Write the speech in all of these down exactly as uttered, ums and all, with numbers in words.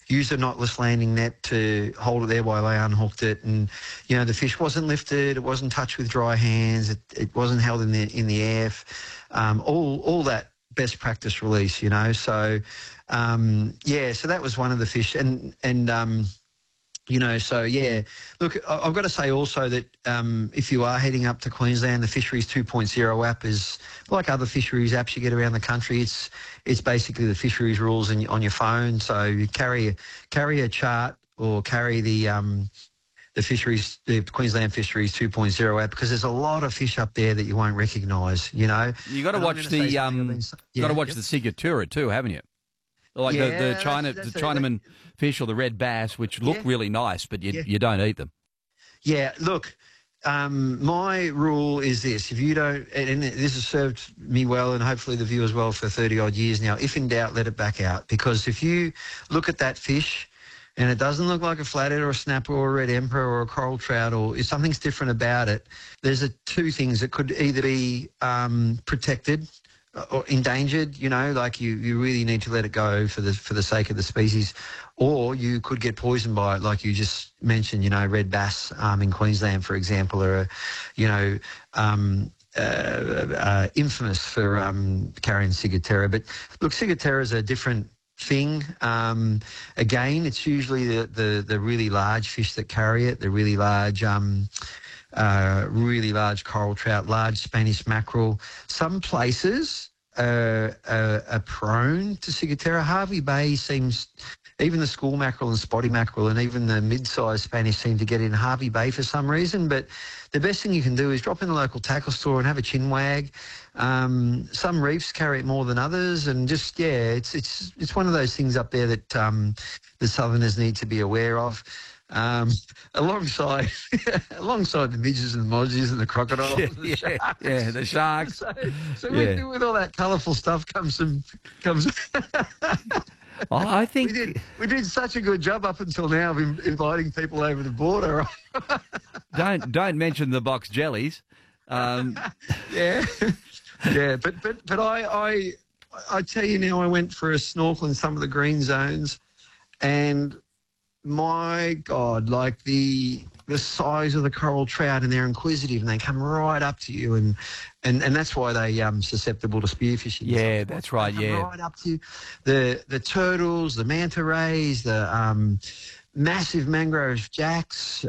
used a knotless landing net to hold it there while they unhooked it. And, you know, the fish wasn't lifted, it wasn't touched with dry hands, it, it wasn't held in the in the air. Um, all all that best practice release, you know. So, um, yeah, so that was one of the fish. And, and um, you know, so, yeah. Look, I've got to say also that um, if you are heading up to Queensland, the Fisheries two point oh app is like other fisheries apps you get around the country. It's it's basically the fisheries rules in, on your phone. So you carry, carry a chart or carry the um, the fisheries, the Queensland Fisheries two point oh app, because there's a lot of fish up there that you won't recognise, you know. You got to watch the um, yeah, got to watch yep. the Cigatura too, haven't you? Like yeah, the, the China, that's, that's the Chinaman fish or the red bass, which look yeah. really nice, but you, yeah. you don't eat them. Yeah, look, um, my rule is this. If you don't, and this has served me well and hopefully the viewers well for thirty-odd years now, if in doubt, let it back out. Because if you look at that fish and it doesn't look like a flathead or a snapper or a red emperor or a coral trout or if something's different about it, there's a, two things. It could either be um, protected or endangered, you know, like you, you really need to let it go for the for the sake of the species, or you could get poisoned by it, like you just mentioned, you know, red bass um, in Queensland, for example, are, you know, um, uh, uh, infamous for um, carrying ciguatera. But look, ciguatera is a different thing. Um, again, it's usually the, the the really large fish that carry it, the really large. Um, Uh, really large coral trout, large Spanish mackerel. Some places uh, are, are prone to ciguatera. Hervey Bay seems, even the school mackerel and spotty mackerel and even the mid-sized Spanish seem to get in Hervey Bay for some reason. But the best thing you can do is drop in the local tackle store and have a chin wag. Um, some reefs carry it more than others, and just yeah, it's it's it's one of those things up there that um, the southerners need to be aware of. Um, alongside alongside the midges and the mozzies and the crocodiles, yeah, and the yeah, sharks. yeah, the sharks. So, so yeah. with, with all that colourful stuff comes some comes. Oh, I think we did we did such a good job up until now of in, inviting people over the border. don't don't mention the box jellies. Um. yeah, yeah, but but but I I I tell you now, I went for a snorkel in some of the green zones, and my God, like the the size of the coral trout, and they're inquisitive and they come right up to you, and and, and that's why they um susceptible to spearfishing. Yeah, that's right. They come yeah, right up to you. The the turtles, the manta rays, the um massive mangrove jacks.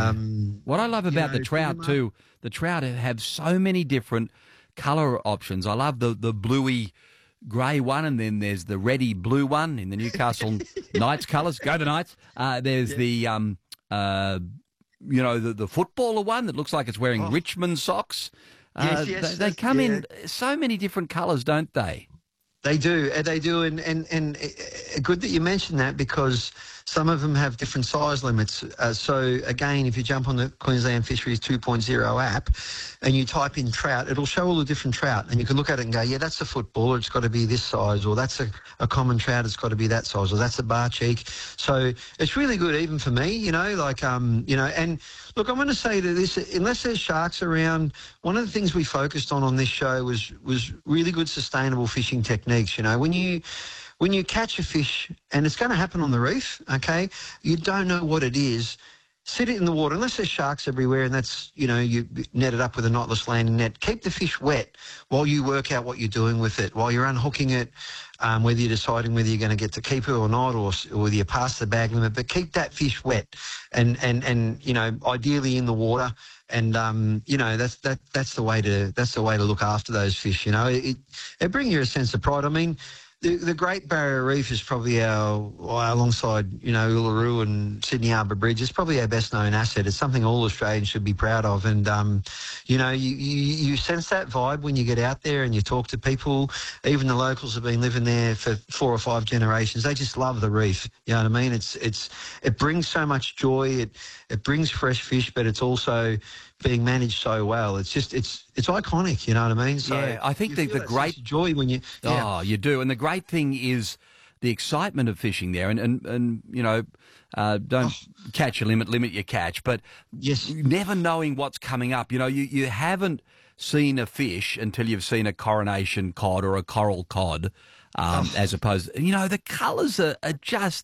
Um, what I love about know, the trout too, the trout have so many different colour options. I love the the bluey grey one, and then there's the reddy blue one in the Newcastle Knights colours. Go to Knights. Uh, there's yeah. the, um, uh, you know, the, the footballer one that looks like it's wearing oh. Richmond socks. Uh, yes, yes, they, they come yeah. in so many different colours, don't they? They do, and they do, and, and, and uh, good that you mentioned that, because some of them have different size limits. Uh, so, again, if you jump on the Queensland Fisheries two point oh app and you type in trout, it'll show all the different trout, and you can look at it and go, yeah, that's a footballer, it's got to be this size, or that's a, a common trout, it's got to be that size, or that's a bar cheek. So it's really good even for me, you know, like, um, you know, and look, I'm going to say to this, unless there's sharks around, one of the things we focused on on this show was was really good sustainable fishing techniques. You know, when you when you catch a fish, and it's going to happen on the reef, okay, you don't know what it is, sit it in the water, unless there's sharks everywhere, and that's, you know, you net it up with a knotless landing net. Keep the fish wet while you work out what you're doing with it, while you're unhooking it, um, whether you're deciding whether you're going to get to keep it or not, or, or whether you pass the bag limit, but keep that fish wet and, and, and you know, ideally in the water. And um, you know, that's that that's the way to that's the way to look after those fish. You know, it it brings you a sense of pride. I mean, the the Great Barrier Reef is probably our, alongside, you know, Uluru and Sydney Harbour Bridge, it's probably our best known asset. It's something all Australians should be proud of. And um, you know, you, you you sense that vibe when you get out there and you talk to people. Even the locals have been living there for four or five generations. They just love the reef. You know what I mean? It's it's it brings so much joy. It it brings fresh fish, but it's also being managed so well. It's just, it's it's iconic, you know what I mean? So yeah, I think the, the great joy when you... Yeah. Oh, you do. And the great thing is the excitement of fishing there. And, and, and you know, uh, don't oh. catch your limit, limit your catch. But yes. never knowing what's coming up. You know, you, you haven't seen a fish until you've seen a coronation cod or a coral cod, um, oh. as opposed... You know, the colours are, are just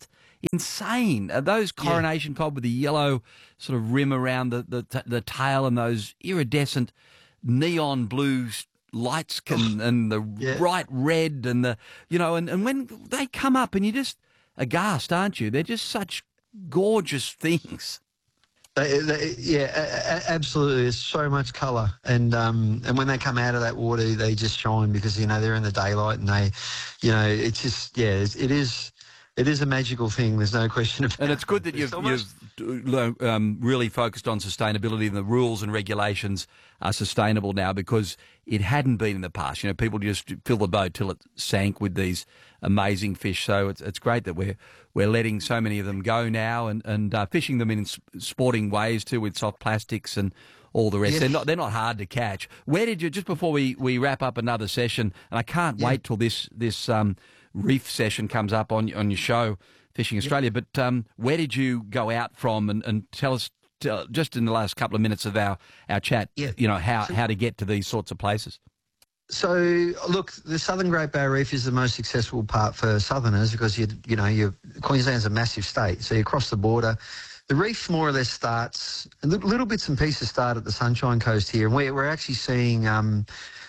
insane. Uh, those coronation yeah. cod with the yellow sort of rim around the, the, the tail and those iridescent neon blue lights can, oh, and the yeah. bright red and the, you know, and, and when they come up and you're just aghast, aren't you? They're just such gorgeous things. They, they, yeah, a, a, absolutely. There's so much colour, and um, and when they come out of that water, they just shine because you know they're in the daylight, and they, you know, it's just yeah, it is. It is a magical thing. There's no question about it. And it's good that you've, you've um, really focused on sustainability, and the rules and regulations are sustainable now because it hadn't been in the past. You know, people just fill the boat till it sank with these amazing fish. So it's it's great that we're we're letting so many of them go now and and uh, fishing them in sporting ways too, with soft plastics and all the rest. Yeah. They're not they're not hard to catch. Where did you, just before we, we wrap up another session, and I can't yeah. wait till this this um. reef session comes up on on your show, Fishing Australia. Yep. But um, where did you go out from? And, and tell us, tell, just in the last couple of minutes of our, our chat, yep. you know, how, so, how to get to these sorts of places. So, look, the Southern Great Barrier Reef is the most accessible part for Southerners because, you you know, you Queensland's a massive state. So you cross the border. The reef more or less starts, little, little bits and pieces start at the Sunshine Coast here. And we're, we're actually seeing um,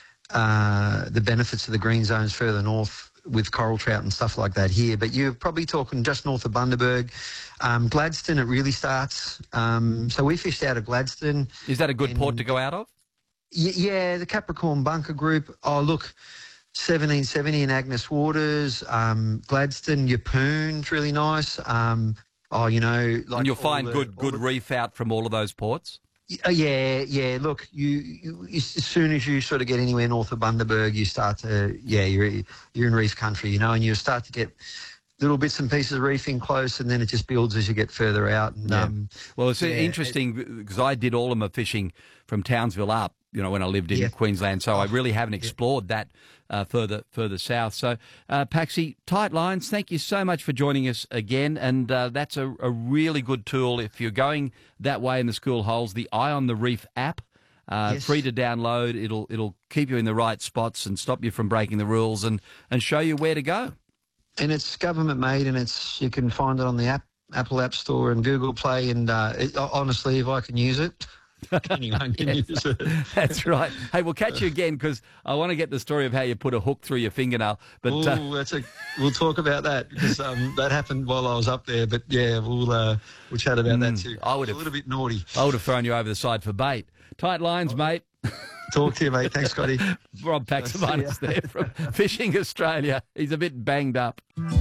uh, the benefits of the green zones further north with coral trout and stuff like that here. But you're probably talking just north of Bundaberg. Um, Gladstone, it really starts. Um, so we fished out of Gladstone. Is that a good port to go out of? Y- yeah, the Capricorn Bunker Group. Oh, look, seventeen seventy in Agnes Waters. Um, Gladstone, Yeppoon's really nice. Um, oh, you know. Like and you'll find the, good good the... reef out from all of those ports? Uh, yeah, yeah. Look, you, you as soon as you sort of get anywhere north of Bundaberg, you start to yeah, you're you're in reef country, you know, and you start to get little bits and pieces of reefing close, and then it just builds as you get further out. And, yeah. um, well, it's yeah, interesting because I did all of my fishing from Townsville up, you know, when I lived in yeah. Queensland, so oh, I really haven't explored yeah. that uh, further further south. So, uh, Paxi, Tight Lines, thank you so much for joining us again, and uh, that's a, a really good tool if you're going that way in the school holes. The Eye on the Reef app, uh, yes. free to download. It'll it'll keep you in the right spots and stop you from breaking the rules and, and show you where to go. And it's government made, and it's you can find it on the app, Apple App Store and Google Play. And uh, it, honestly, if I can use it, anyone can yes, use it. That's right. Hey, we'll catch you again because I want to get the story of how you put a hook through your fingernail. But Ooh, uh, that's a, we'll talk about that because um, that happened while I was up there. But yeah, we'll uh, we'll chat about mm, that too. I would have, a little bit naughty. I would have thrown you over the side for bait. Tight Lines, oh. mate. Talk to you, mate. Thanks, Scotty. Rob Paxavanis there from Fishing Australia. He's a bit banged up.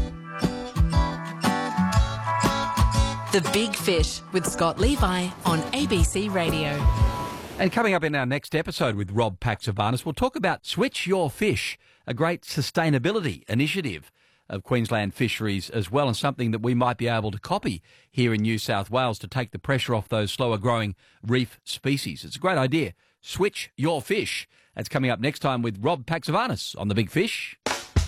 The Big Fish with Scott Levi on A B C Radio. And coming up in our next episode with Rob Paxavanis, we'll talk about Switch Your Fish, a great sustainability initiative of Queensland fisheries as well, and something that we might be able to copy here in New South Wales to take the pressure off those slower growing reef species. It's a great idea. Switch Your Fish. That's coming up next time with Rob Paxavanis on The Big Fish.